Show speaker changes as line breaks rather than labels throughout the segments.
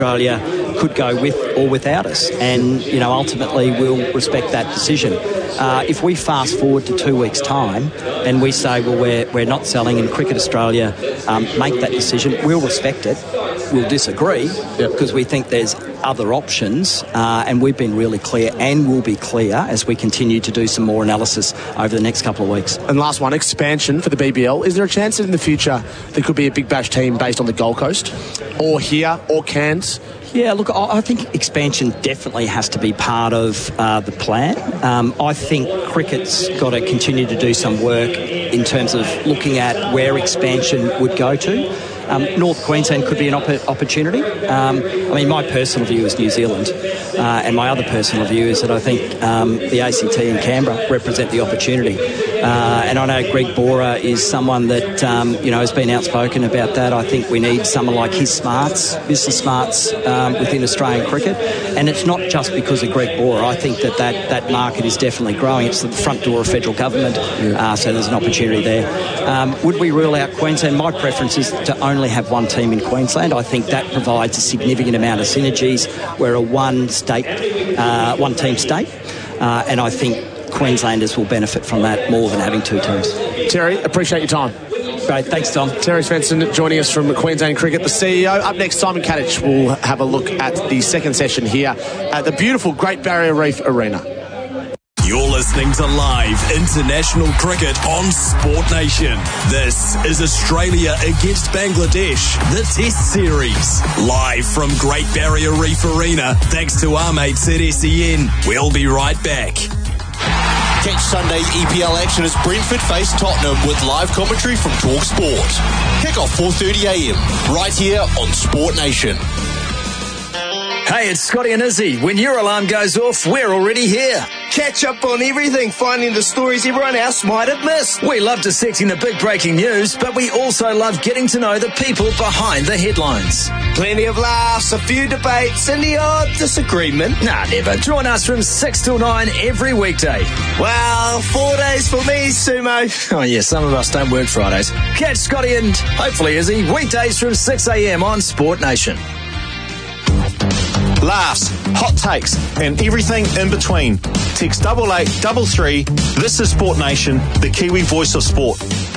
Australia could go with or without us, and ultimately we'll respect that decision. If we fast forward to 2 weeks' time and we say, well, we're not selling, and Cricket Australia make that decision, we'll respect it. We'll disagree because we think there's other options, and we've been really clear and will be clear as we continue to do some more analysis over the next couple of weeks.
And last one, expansion for the BBL. Is there a chance that in the future there could be a Big Bash team based on the Gold Coast or here or Cairns?
Yeah, look, I think expansion definitely has to be part of the plan. I think cricket's got to continue to do some work in terms of looking at where expansion would go to. North Queensland could be an opportunity. My personal view is New Zealand, and my other personal view is that I think the ACT and Canberra represent the opportunity. And I know Greg Bora is someone that has been outspoken about that. I think we need someone like his smarts, business smarts within Australian cricket, and it's not just because of Greg Bora. I think that market is definitely growing. It's the front door of federal government, so there's an opportunity there. Would we rule out Queensland? My preference is to only have one team in Queensland. I think that provides a significant amount of synergies. We're a one team state, and I think Queenslanders will benefit from that more than having two teams.
Terry, appreciate your time.
Great, thanks, Tom.
Terry Svensson joining us from Queensland Cricket, the CEO. Up next, Simon Kadich will have a look at the second session here at the beautiful Great Barrier Reef Arena.
You're listening to live international cricket on Sport Nation. This is Australia against Bangladesh, the Test Series. Live from Great Barrier Reef Arena, thanks to our mates at SEN. We'll be right back.
Catch Sunday EPL action as Brentford face Tottenham with live commentary from Talk Sport. Kick off 4:30am, right here on Sport Nation.
Hey, it's Scotty and Izzy. When your alarm goes off, we're already here.
Catch up on everything, finding the stories everyone else might have missed.
We love dissecting the big breaking news, but we also love getting to know the people behind the headlines.
Plenty of laughs, a few debates, and the odd disagreement.
Nah, never. Join us from 6 till 9 every weekday.
Well, 4 days for me, Sumo.
Oh, yeah, some of us don't work Fridays. Catch Scotty and hopefully Izzy weekdays from 6am on Sport Nation.
Laughs, hot takes, and everything in between. Text 8833. This is Sport Nation, the Kiwi voice of sport.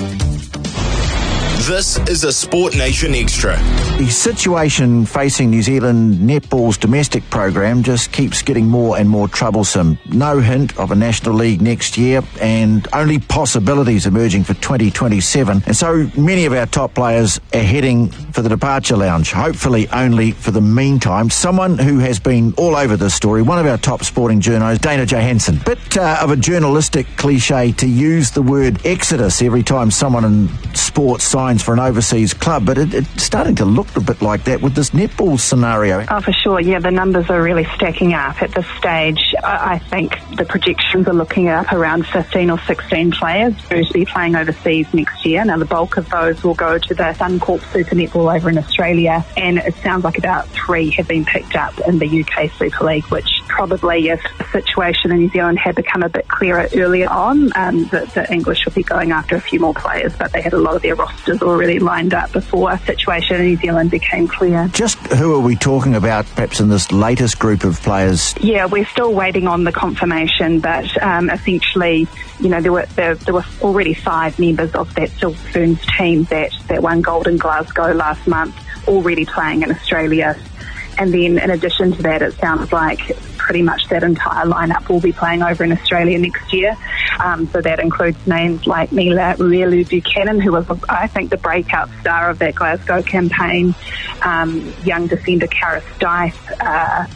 This is a Sport Nation Extra.
The situation facing New Zealand netball's domestic program just keeps getting more and more troublesome. No hint of a National League next year and only possibilities emerging for 2027. And so many of our top players are heading for the departure lounge, hopefully only for the meantime. Someone who has been all over this story, one of our top sporting journos, Dana Johansson. Bit of a journalistic cliche to use the word exodus every time someone in sports signs for an overseas club, but it's starting to look a bit like that with this netball scenario.
Oh, for sure. Yeah, the numbers are really stacking up at this stage. I think the projections are looking up around 15 or 16 players who will be playing overseas next year. Now, the bulk of those will go to the Suncorp Super Netball over in Australia, and it sounds like about 3 have been picked up in the UK Super League, which probably, if the situation in New Zealand had become a bit clearer earlier on, the English would be going after a few more players, but they had a lot of their rosters already lined up before the situation in New Zealand became clear.
Just who are we talking about, perhaps, in this latest group of players?
Yeah, we're still waiting on the confirmation, but essentially, there were already 5 members of that Silver Ferns team that won gold in Glasgow last month, already playing in Australia. And then in addition to that, it sounds like pretty much that entire lineup will be playing over in Australia next year. So that includes names like Mila Ruelu Buchanan, who was, I think, the breakout star of that Glasgow campaign, young defender Karis Dice,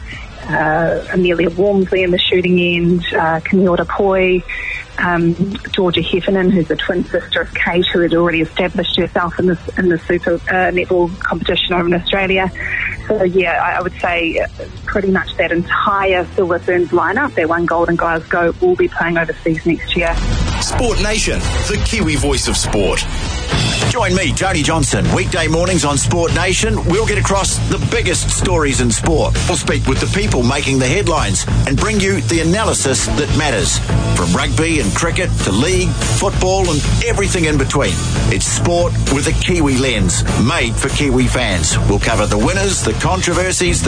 Amelia Walmsley in the shooting end, Camille Poi, Georgia Heffernan, who's the twin sister of Kate, who had already established herself in the Super Netball competition over in Australia. So, yeah, I would say pretty much that entire Silver Ferns lineup that won gold in Glasgow will be playing overseas next year.
Sport Nation, the Kiwi voice of sport.
Join me, Tony Johnson, weekday mornings on Sport Nation. We'll get across the biggest stories in sport. We'll speak with the people making the headlines and bring you the analysis that matters. From rugby and cricket to league, football and everything in between. It's sport with a Kiwi lens, made for Kiwi fans. We'll cover the winners, the controversies,